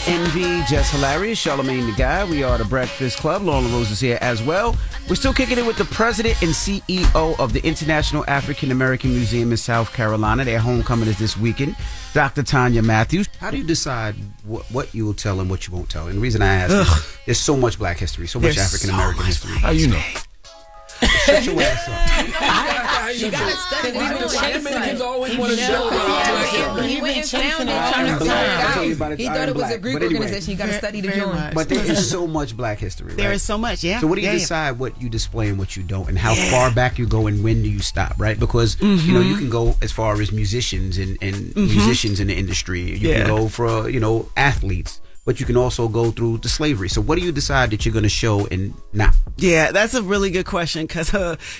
Envy, Just Hilarious, Charlamagne the Guy. We are the Breakfast Club. Lauren Rose is here as well. We're still kicking it with the president and CEO of the International African American Museum in South Carolina. Their homecoming is this weekend, Dr. Tanya Matthews. How do you decide what you will tell and what you won't tell? And the reason I ask is there's so much black history, so much African American history. How you know? Shut your ass up. You gotta study. Dominicans always want to show. He went and found it. He thought it was a Greek organization. You gotta study to join. But there is so much black history, right? There is so much, yeah. So what do you decide what you display and what you don't, and how far back you go and when do you stop, right? Because you know you can go as far as musicians and musicians in the industry. You can go for athletes. But you can also go through the slavery. So what do you decide that you're going to show and not? Yeah, that's a really good question because,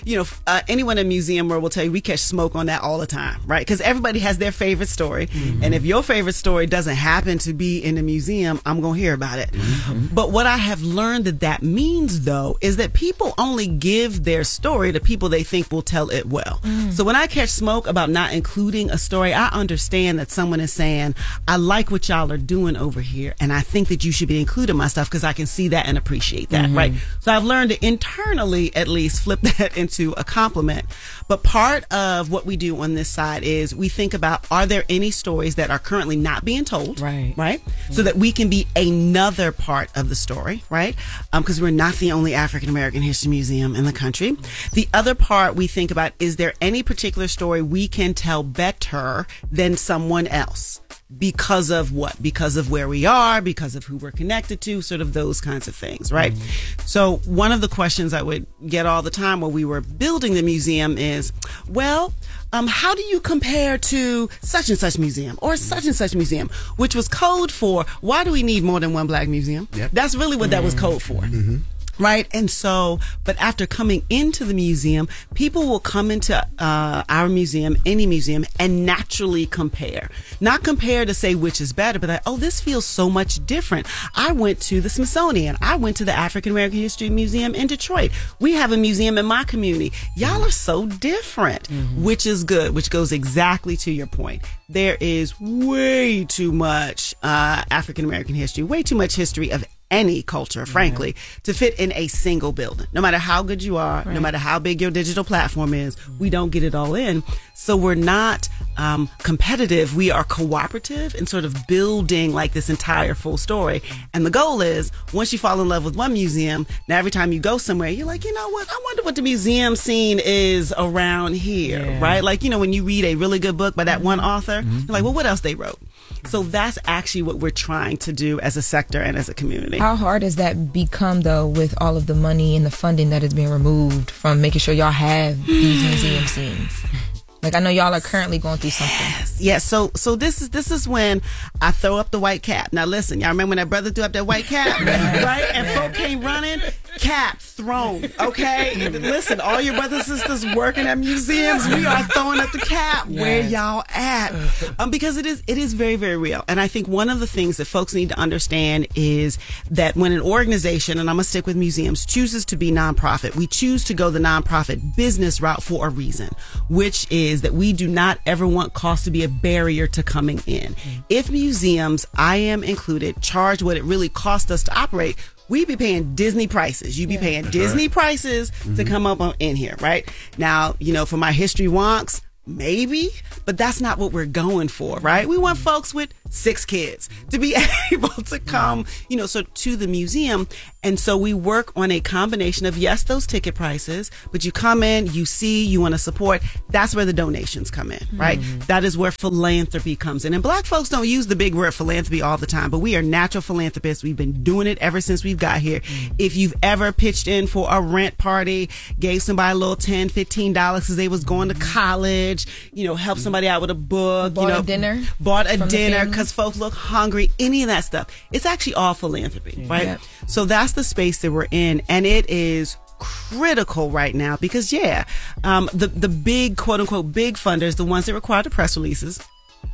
anyone in museum world will tell you we catch smoke on that all the time, right? Because everybody has their favorite story. Mm-hmm. And if your favorite story doesn't happen to be in the museum, I'm going to hear about it. Mm-hmm. But what I have learned that means, though, is that people only give their story to people they think will tell it well. Mm. So when I catch smoke about not including a story, I understand that someone is saying, I like what y'all are doing over here, and I think that you should be including my stuff because I can see that and appreciate that, right? So I've learned to internally at least flip that into a compliment. But part of what we do on this side is we think about, are there any stories that are currently not being told? Right? So that we can be another part of the story, right? Because we're not the only African American History Museum in the country. The other part we think about, is there any particular story we can tell better than someone else? Because of what? Because of where we are, because of who we're connected to, sort of those kinds of things, right? So one of the questions I would get all the time while we were building the museum is, well, how do you compare to such and such museum or such and such museum, which was code for, why do we need more than one black museum? Yep. That's really what that was code for. Right. And so, but after coming into the museum, people will come into our museum, any museum, and naturally compare. Not compare to say which is better, but like, oh, this feels so much different. I went to the Smithsonian. I went to the African American History Museum in Detroit. We have a museum in my community. Y'all are so different, which is good, which goes exactly to your point. There is way too much African American history, way too much history of any culture, frankly, to fit in a single building. No matter how good you are, no matter how big your digital platform is, we don't get it all in. So we're not competitive. We are cooperative and sort of building like this entire full story. And the goal is, once you fall in love with one museum, now every time you go somewhere, you're like, you know what? I wonder what the museum scene is around here, right? Like, when you read a really good book by that one author, you're like, well, what else they wrote? So that's actually what we're trying to do as a sector and as a community. How hard has that become, though, with all of the money and the funding that has been removed from making sure y'all have these museum scenes? Like, I know y'all are currently going through something. Yes. So this is when I throw up the white cap. Now listen, y'all remember when that brother threw up that white cap, right? And folk came running, cap thrown. Okay, listen, all your brothers and sisters working at museums, we are throwing up the cap. Where y'all at? Because it is very, very real. And I think one of the things that folks need to understand is that when an organization, and I'm gonna stick with museums, chooses to be nonprofit, we choose to go the nonprofit business route for a reason, which is that we do not ever want cost to be a barrier to coming in. If museums, I am included, charge what it really costs us to operate, we be paying Disney prices. You be paying Disney prices to come up in here, right? Now, for my history wonks, maybe, but that's not what we're going for, right? We want folks with 6 kids to be able to come, to the museum. And so we work on a combination of, yes, those ticket prices, but you come in, you see, you want to support. That's where the donations come in, right? That is where philanthropy comes in. And black folks don't use the big word philanthropy all the time, but we are natural philanthropists. We've been doing it ever since we've got here. If you've ever pitched in for a rent party, gave somebody a little $10, $15 because they was going to college, help somebody out with a book, bought a dinner because folks look hungry, any of that stuff. It's actually all philanthropy, right? Yep. So that's the space that we're in, and it is critical right now because the big, quote unquote, big funders, the ones that require the press releases,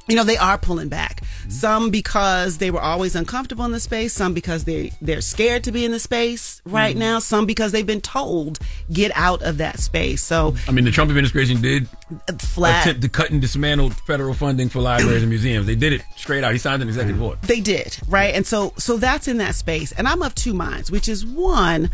they are pulling back. Some because they were always uncomfortable in the space. Some because they're scared to be in the space right now. Some because they've been told, get out of that space. So, I mean, the Trump administration did flat attempt to cut and dismantle federal funding for libraries and museums. They did it straight out. He signed an executive order. They did, right? And so that's in that space. And I'm of two minds, which is one,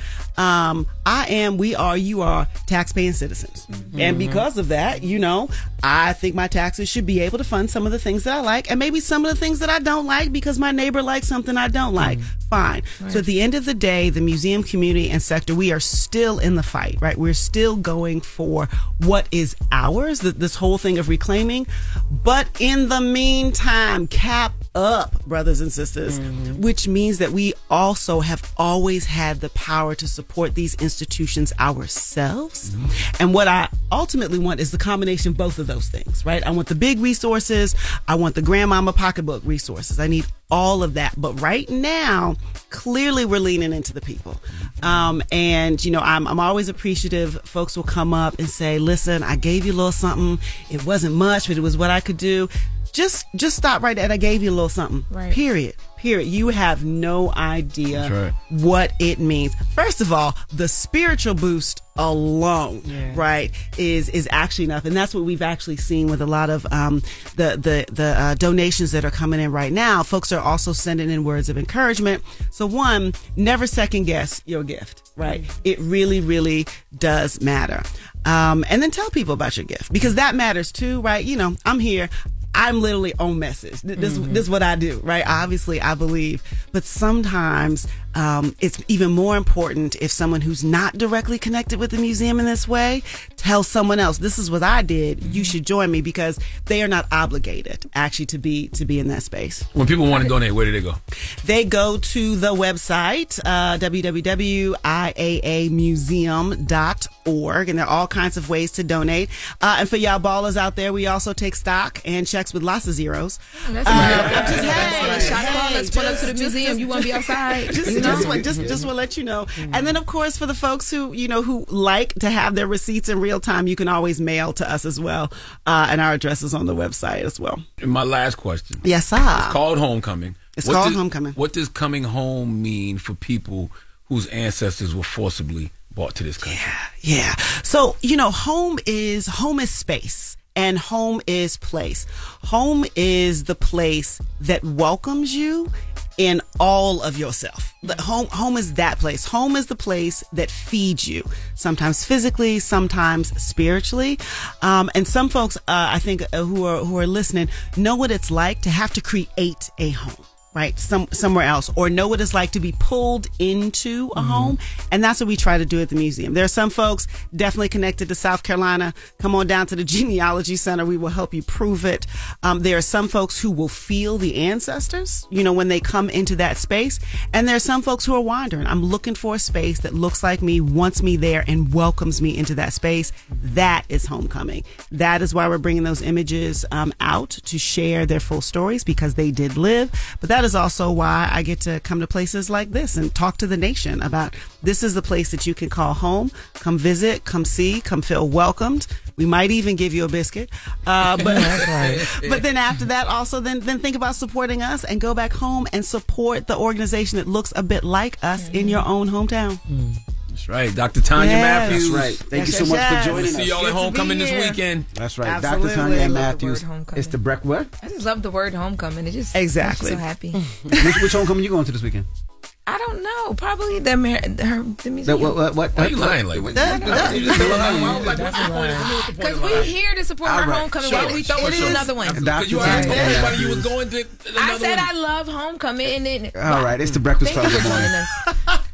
we are, you are tax-paying citizens. And because of that, I think my taxes should be able to fund some of the things that I like and maybe some of the things that I don't like because my neighbor likes something I don't like. Fine. Right. So at the end of the day, the museum community and sector, we are still in the fight, right? We're still going for what is ours, this whole thing of reclaiming. But in the meantime, cap up, brothers and sisters, which means that we also have always had the power to support these institutions ourselves. And what I ultimately want is the combination of both of those things, right? I want the big resources. I want the grandmama pocketbook resources. I need all of that. But right now, clearly we're leaning into the people. I'm always appreciative. Folks will come up and say, listen, I gave you a little something. It wasn't much, but it was what I could do. Just stop right there. I gave you a little something. Right. Period. You have no idea what it means. First of all, the spiritual boost alone, right, is actually enough. And that's what we've actually seen with a lot of the donations that are coming in right now. Folks are also sending in words of encouragement. So one, never second guess your gift, right? It really, really does matter. And then tell people about your gift because that matters too, right? I'm here. I'm literally on message. This is what I do, right? Obviously, I believe. But sometimes it's even more important if someone who's not directly connected with the museum in this way tells someone else, this is what I did. You should join me because they are not obligated actually to be in that space. When people want to donate, where do they go? They go to the website, www.iaamuseum.org, and there are all kinds of ways to donate. And for y'all ballers out there, we also take stock and checks with lots of zeros. That's right. Let's pull up to the museum. You want to be outside? Just want to let you know. And then, of course, for the folks who like to have their receipts in real time, you can always mail to us as well. And our address is on the website as well. And my last question. Yes, sir. It's called Homecoming. Homecoming. What does coming home mean for people whose ancestors were forcibly brought to this country? Yeah. So, home is space. And home is place. Home is the place that welcomes you in all of yourself. Home is that place. Home is the place that feeds you, sometimes physically, sometimes spiritually. And some folks, I think, who are listening, know what it's like to have to create a home. Right, somewhere else, or know what it's like to be pulled into a home, and that's what we try to do at the museum. There are some folks definitely connected to South Carolina. Come on down to the Genealogy Center; we will help you prove it. There are some folks who will feel the ancestors, when they come into that space, and there are some folks who are wandering. I'm looking for a space that looks like me, wants me there, and welcomes me into that space. That is homecoming. That is why we're bringing those images out to share their full stories because they did live, but that is also why I get to come to places like this and talk to the nation about this is the place that you can call home. Come visit, come see, come feel welcomed. We might even give you a biscuit. But then after that, also then think about supporting us and go back home and support the organization that looks a bit like us in your own hometown. That's right. Dr. Tanya Matthews. That's right. Thank you so much for joining us. See y'all at Homecoming this weekend. That's right. Absolutely. Dr. Tanya Matthews. It's the what? I just love the word homecoming. It just exactly. makes me so happy. Which homecoming you going to this weekend? I don't know. Probably the museum. What? Why are you lying like that? Because we're here to support our homecoming. Why don't we throw in another one? You already told everybody you was going to another I said one. I love homecoming. All right. It's the Breakfast Club. Thank you for joining us.